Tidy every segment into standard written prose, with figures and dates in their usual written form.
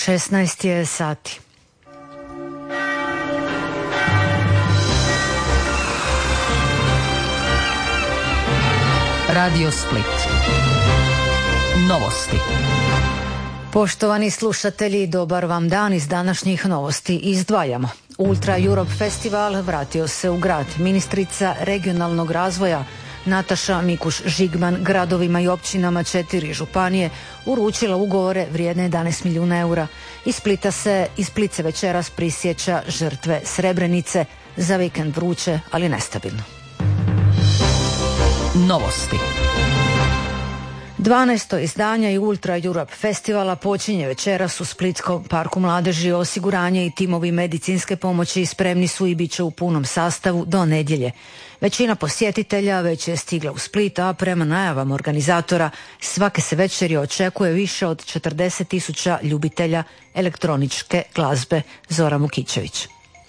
16 je sati. Radio Split. Novosti. Poštovani slušatelji, dobar vam dan. Iz današnjih novosti izdvajamo. Ultra Europe Festival vratio se u grad. Ministrica regionalnog razvoja Nataša Mikuš-Žigman gradovima i općinama 4 županije uručila ugovore vrijedne 11 milijuna eura. Iz Split se večeras prisjeća žrtve Srebrenice. Za vikend vruće, ali nestabilno. Novosti. 12. izdanja i Ultra Europe Festivala počinje večeras u Splitskom parku mladeži. Osiguranje i timovi medicinske pomoći spremni su i bit će u punom sastavu do nedjelje. Većina posjetitelja već je stigla u Split, a prema najavama organizatora svake se večeri očekuje više od 40.000 ljubitelja elektroničke glazbe. Zoran Vukićević.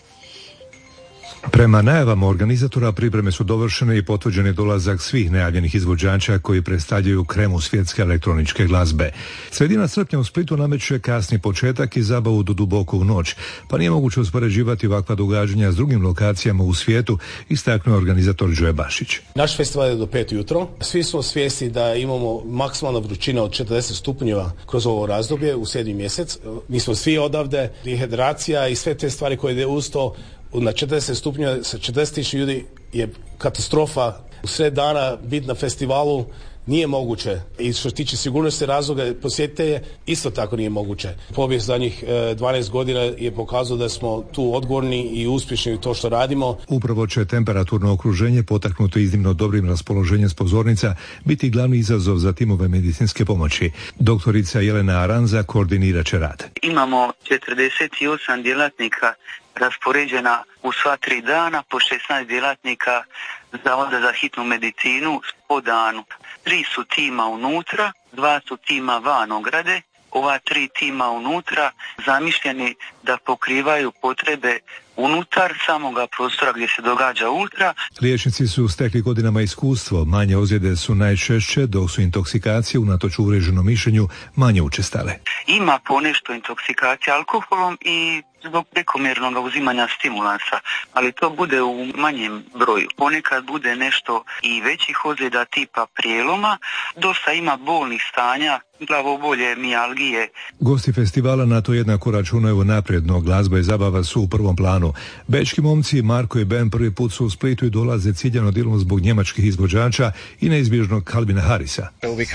Prema najavama organizatora pripreme su dovršene i potvrđen je dolazak svih najavljenih izvođača koji predstavljaju kremu svjetske elektroničke glazbe. Sredina srpnja u Splitu nameće kasni početak i zabavu do duboko u noć, pa nije moguće uspoređivati ovakva događanja s drugim lokacijama u svijetu, istaknuo je organizator Đoje Bašić. Naš festival je do 5 ujutro. Svi smo svjesni da imamo maksimalna vrućina od 40 stupnjeva kroz ovo razdoblje u 7. mjesec. Mi smo svi odavde, dehidracija i sve te stvari koje ide uz to. Na 40 stupnjeva sa 40.000 ljudi je katastrofa. U sred dana biti na festivalu nije moguće. I što se tiče sigurnosti razloga posjetitelje, isto tako nije moguće. Povijest zadnjih 12 godina je pokazao da smo tu odgovorni i uspješni u to što radimo. Upravo će temperaturno okruženje potaknuto iznimno dobrim raspoloženjem s pozornica biti glavni izazov za timove medicinske pomoći. Doktorica Jelena Aranza koordinirat će rad. Imamo 48 djelatnika raspoređena u sva 3 dana po 16 djelatnika Zavoda za hitnu medicinu po danu. 3 su tima unutra, 2 su tima van ograde. Ova 3 tima unutra zamišljeni da pokrivaju potrebe unutar samoga prostora gdje se događa ultra. Liječnici su stekli godinama iskustvo, manje ozljede su najčešće, dok su intoksikacije unatoč uvriježenom mišljenju manje učestale. Ima ponešto intoksikacija alkoholom i zbog prekomjernog uzimanja stimulansa, ali to bude u manjem broju. Ponekad bude nešto i većih ozljeda tipa prijeloma, dosta ima bolnih stanja, glavobolje, mijalgije. Gosti festivala na to jednako računaju napredno, glazba i zabava su u prvom planu. Bečki momci Marko i Ben prvi put su u Splitu i dolaze ciljano dilom zbog njemačkih izvođača i neizbježnog Calvina Harrisa.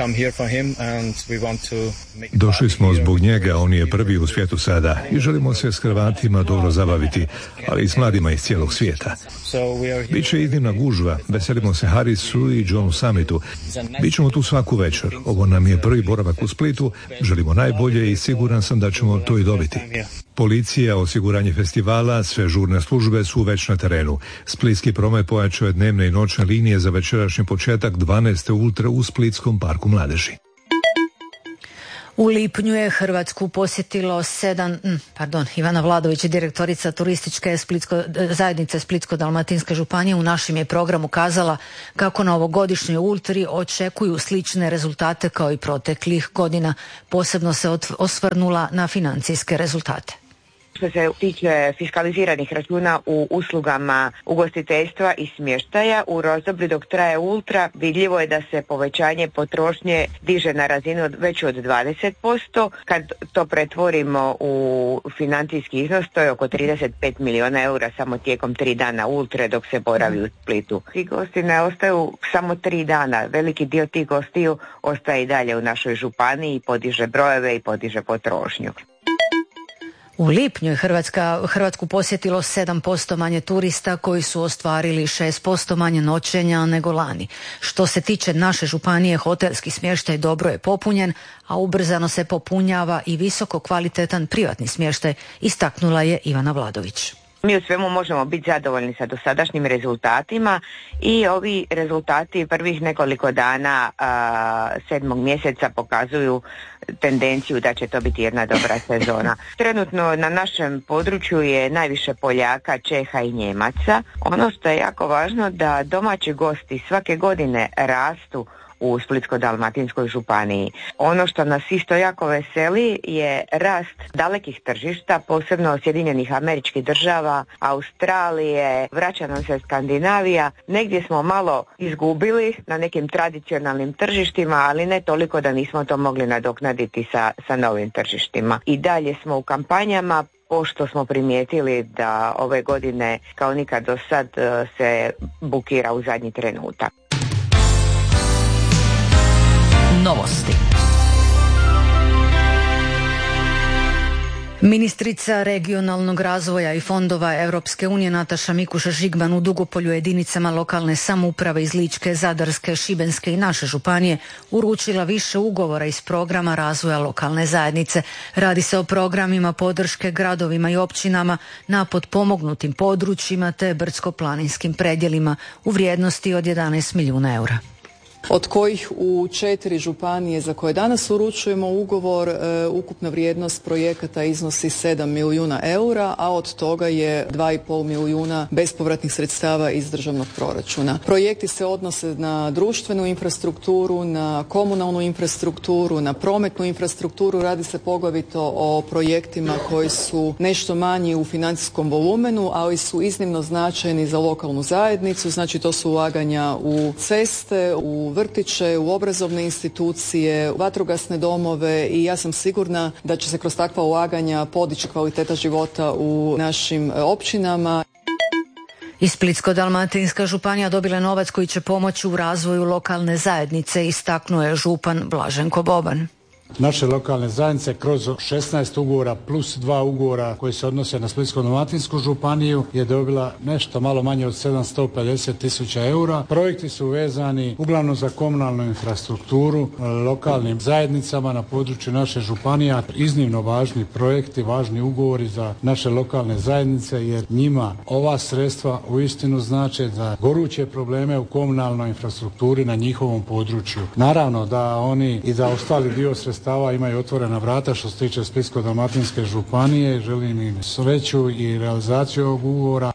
Došli smo zbog njega, on je prvi u svijetu sada i želimo se s Hrvatima dobro zabaviti, ali i s mladima iz cijelog svijeta. Biće iznimna gužva, veselimo se Harrisu i Johnu Summitu. Bićemo tu svaku večer, ovo nam je prvi boravak u Splitu, želimo najbolje i siguran sam da ćemo to i dobiti. Policija, osiguranje festivala, sve žurne službe su već na terenu. Splitski promet pojačao je dnevne i noćne linije za večerašnji početak 12. ultra u Splitskom parku mladeži. U lipnju je Hrvatsku posjetilo Ivana Vladović, direktorica turističke zajednice Splitsko-dalmatinske županije, u našem je programu kazala kako na ovogodišnjoj ultri očekuju slične rezultate kao i proteklih godina. Posebno se osvrnula na financijske rezultate. Što se tiče fiskaliziranih računa u uslugama ugostiteljstva i smještaja, u razdoblju dok traje ultra vidljivo je da se povećanje potrošnje diže na razinu već od 20%. Kad to pretvorimo u financijski iznos, to je oko 35 milijuna eura samo tijekom 3 dana ultre dok se boravi u Splitu. Ti gosti ne ostaju samo 3 dana, veliki dio tih gostiju ostaje i dalje u našoj županiji i podiže brojeve i podiže potrošnju. U lipnju je Hrvatsku posjetilo 7% manje turista koji su ostvarili 6% manje noćenja nego lani. Što se tiče naše županije, hotelski smještaj dobro je popunjen, a ubrzano se popunjava i visoko kvalitetan privatni smještaj, istaknula je Ivana Vladović. Mi u svemu možemo biti zadovoljni sa dosadašnjim rezultatima i ovi rezultati prvih nekoliko dana 7. mjeseca pokazuju tendenciju da će to biti jedna dobra sezona. Trenutno na našem području je najviše Poljaka, Čeha i Njemaca. Ono što je jako važno da domaći gosti svake godine rastu u Splitsko-dalmatinskoj županiji. Ono što nas isto jako veseli je rast dalekih tržišta, posebno Sjedinjenih Američkih Država, Australije, vraća nam se Skandinavija. Negdje smo malo izgubili na nekim tradicionalnim tržištima, ali ne toliko da nismo to mogli nadoknaditi sa novim tržištima. I dalje smo u kampanjama, pošto smo primijetili da ove godine kao nikad do sad se bukira u zadnji trenutak. Novosti. Ministrica regionalnog razvoja i fondova Europske unije Nataša Mikuš Žigman u Dugopolju jedinicama lokalne samouprave iz Ličke, Zadarske, Šibenske i naše županije uručila više ugovora iz programa razvoja lokalne zajednice. Radi se o programima podrške gradovima i općinama na potpomognutim područjima te brdsko-planinskim predjelima u vrijednosti od 11 milijuna eura. Od kojih u 4 županije za koje danas uručujemo ugovor ukupna vrijednost projekata iznosi 7 milijuna eura, a od toga je 2,5 milijuna bespovratnih sredstava iz državnog proračuna. Projekti se odnose na društvenu infrastrukturu, na komunalnu infrastrukturu, na prometnu infrastrukturu. Radi se poglavito o projektima koji su nešto manji u financijskom volumenu, ali su iznimno značajni za lokalnu zajednicu. Znači to su ulaganja u ceste, u vrtiće, u obrazovne institucije, u vatrogasne domove i ja sam sigurna da će se kroz takva ulaganja podići kvaliteta života u našim općinama. I Splitsko-dalmatinska županija dobila novac koji će pomoći u razvoju lokalne zajednice, istaknuo je župan Blaženko Boban. Naše lokalne zajednice kroz 16 ugovora plus 2 ugovora koji se odnose na Splitsko-dalmatinsku županiju je dobila nešto malo manje od 750.000 eura. Projekti su vezani uglavnom za komunalnu infrastrukturu, lokalnim zajednicama na području naše županije. Iznimno važni projekti, važni ugovori za naše lokalne zajednice jer njima ova sredstva uistinu znače za goruće probleme u komunalnoj infrastrukturi na njihovom području. Naravno da oni i za ostali dio sredstava imaju otvorena vrata što se tiče Splitsko-dalmatinske županije. Želim im sreću i realizaciju ovog ugovora.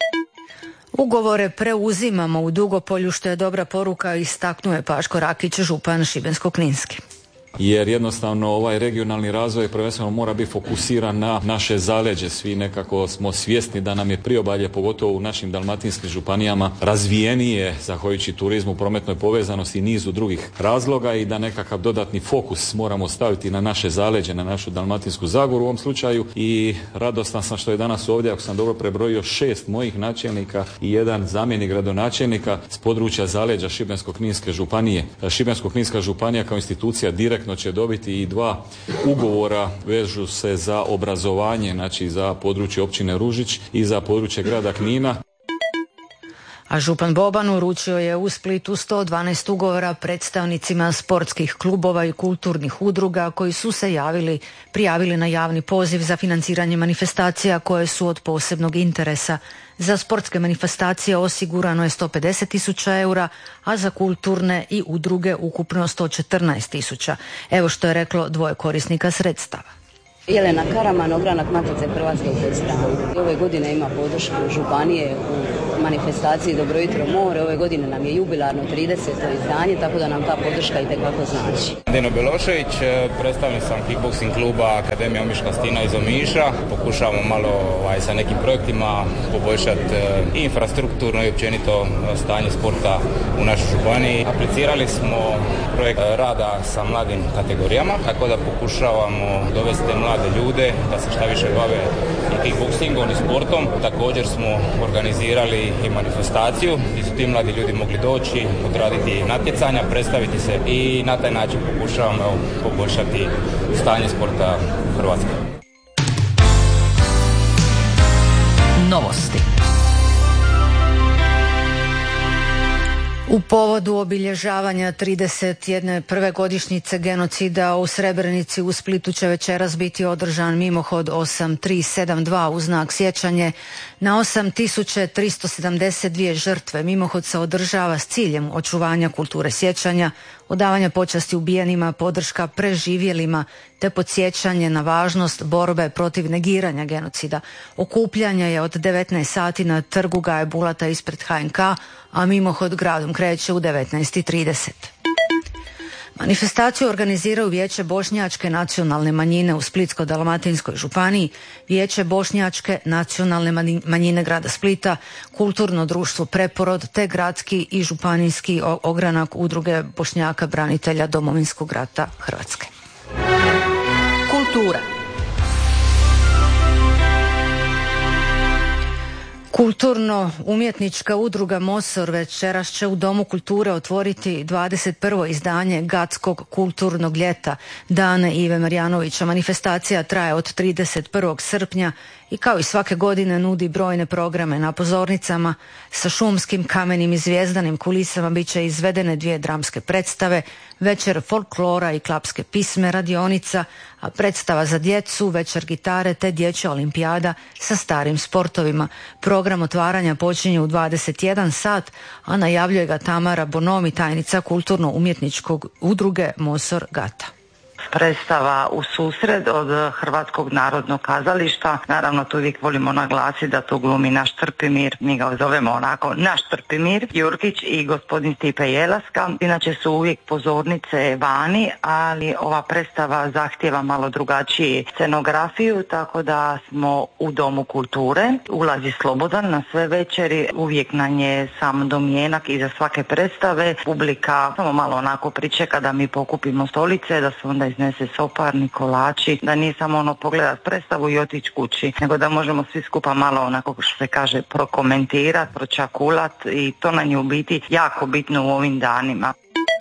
Ugovore preuzimamo u Dugopolju, što je dobra poruka, istaknuje Paško Rakić, župan Šibensko-kninski. Jer jednostavno ovaj regionalni razvoj prvenstveno mora biti fokusiran na naše zaleđe. Svi nekako smo svjesni da nam je priobalje, pogotovo u našim dalmatinskim županijama, razvijenije zahvaljujući turizmu, prometnoj povezanosti i nizu drugih razloga i da nekakav dodatni fokus moramo staviti na naše zaleđe, na našu Dalmatinsku zagoru u ovom slučaju i radostan sam što je danas ovdje, ako sam dobro prebrojio, 6 mojih načelnika i 1 zamjenik gradonačelnika s područja zaleđa Šibensko-kninske županije. Šibensko-kninska županija kao institucija direktno će dobiti i 2 ugovora, vežu se za obrazovanje, znači za područje općine Ružić i za područje grada Knina. A župan Boban uručio je u Splitu 112 ugovora predstavnicima sportskih klubova i kulturnih udruga koji su se prijavili na javni poziv za financiranje manifestacija koje su od posebnog interesa. Za sportske manifestacije osigurano je 150.000 eura, a za kulturne i udruge ukupno 114.000. Evo što je reklo 2 korisnika sredstava. Jelena Karaman, ogranak Matice Hrvatske u Podstranu. Ove godine ima podršku županije u manifestaciji Dobro jutro more. Ove godine nam je jubilarno 30. izdanje, tako da nam ta podrška itekako znači. Dino Belošević, predstavnik sam kickboxing kluba Akademija Omiška Stina iz Omiša. Pokušavamo malo sa nekim projektima poboljšati i infrastrukturno i općenito stanje sporta u našoj županiji. Aplicirali smo projekt rada sa mladim kategorijama, tako da pokušavamo dovesti mlade ljude da se šta više bave i kickboxingom i sportom. Također smo organizirali i manifestaciju gdje su ti mladi ljudi mogli doći, odraditi natjecanja, predstaviti se i na taj način pokušavamo poboljšati stanje sporta u Hrvatskoj. Novosti. U povodu obilježavanja 31. prve godišnjice genocida u Srebrenici u Splitu će večeras biti održan mimohod 8372 u znak sjećanje na 8372 žrtve. Mimohod se održava s ciljem očuvanja kulture sjećanja, odavanja počasti ubijenima, podrška preživjelima te podsjećanje na važnost borbe protiv negiranja genocida. Okupljanje je od 19 sati na trgu Gaje Bulata ispred HNK, a mimohod gradom kreće u 19:30. Manifestaciju organiziraju Vijeće bošnjačke nacionalne manjine u Splitsko-dalmatinskoj županiji, Vijeće bošnjačke nacionalne manjine grada Splita, Kulturno društvo Preporod te gradski i županijski ogranak Udruge Bošnjaka branitelja Domovinskog rata Hrvatske. Kultura. Kulturno-umjetnička udruga Mosor večeras će u Domu kulture otvoriti 21. izdanje Gatskog kulturnog ljeta Dane Ive Marjanovića. Manifestacija traje od 31. srpnja i kao i svake godine nudi brojne programe na pozornicama. Sa šumskim, kamenim i zvjezdanim kulisama bit će izvedene 2 dramske predstave, večer folklora i klapske pisme, radionica, a predstava za djecu, večer gitare te dječja olimpijada sa starim sportovima. Program otvaranja počinje u 21 sat, a najavljuje ga Tamara Bonomi, tajnica kulturno-umjetničkog udruge Mosor Gata. Predstava u susret od Hrvatskog narodnog kazališta. Naravno, tu uvijek volimo naglasiti da to glumi naš Trpimir, mi ga zovemo onako naš Trpimir Jurkić i gospodin Stipe Jelaska. Inače su uvijek pozornice vani, ali ova predstava zahtjeva malo drugačiju scenografiju, tako da smo u Domu kulture. Ulazi slobodan na sve večeri, uvijek na nje sam domjenak iza svake predstave. Publika samo malo onako pričeka da mi pokupimo stolice, da se onda iznese soparni, kolači, da nije samo ono pogledat predstavu i otići kući, nego da možemo svi skupa malo onako što se kaže prokomentirat, pročakulat i to nam je u biti jako bitno u ovim danima.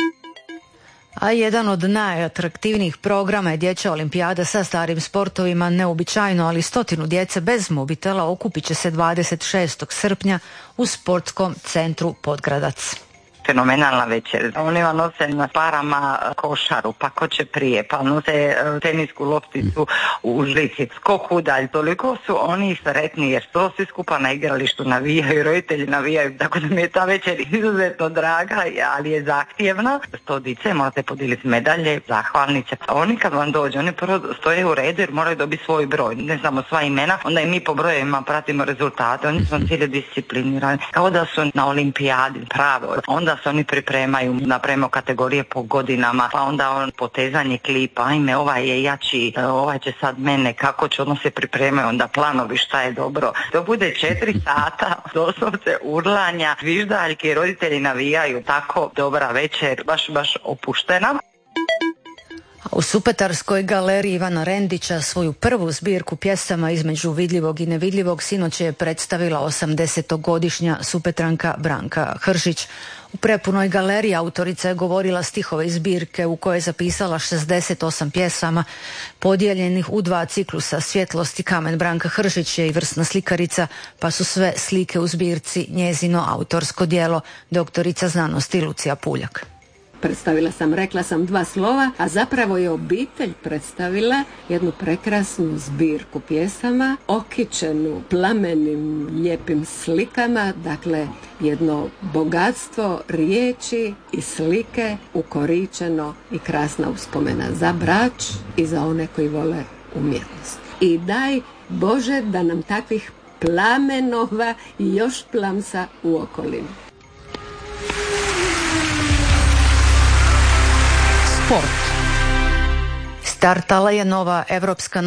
A jedan od najatraktivnijih programa je dječja olimpijada sa starim sportovima. Neobičajno, ali 100 djece bez mobitela okupit će se 26. srpnja u Sportskom centru Podgradac. Fenomenalna večer. Oni vam nose na parama košaru, pa ko će prije, pa nose tenisku lopticu u žlici, skok udalj. Toliko su oni sretni jer to svi skupa na igralištu navijaju, roditelji navijaju, tako da mi je ta večer izuzetno draga, ali je zahtjevna. 100 dice morate podijeliti medalje, zahvalnice. Oni kad vam dođe, oni prvo stoje u redu jer moraju dobiti svoj broj, ne samo sva imena, onda i mi po brojevima pratimo rezultate. Oni su cijeli disciplinirani, kao da su na olimpijadi pravo. Onda se oni pripremaju, napravimo kategorije po godinama, pa onda potezanje klipa, ajme ovaj je jači, ovaj će sad mene, kako će, odnosno se pripremaju, onda planovi šta je dobro. To bude 4 sata doslovce urlanja, zviždaljke, roditelji navijaju, tako dobra večer, baš opuštena. U Supetarskoj galeriji Ivana Rendića svoju prvu zbirku pjesama između vidljivog i nevidljivog sinoć je predstavila 80-godišnja Supetranka Branka Hržić. U prepunoj galeriji autorica je govorila stihove iz zbirke u kojoj je zapisala 68 pjesama podijeljenih u 2 ciklusa. Svjetlost i kamen Branka Hržić je i vrsna slikarica, pa su sve slike u zbirci njezino autorsko djelo. Doktorica znanosti Lucija Puljak. Predstavila sam, rekla sam 2 slova, a zapravo je obitelj predstavila jednu prekrasnu zbirku pjesama, okićenu plamenim, lijepim slikama, dakle jedno bogatstvo riječi i slike, ukoričeno i krasna uspomena za Brač i za one koji vole umjetnost. I daj Bože da nam takvih plamenova i još plamsa u okolini. Startala je nova evropska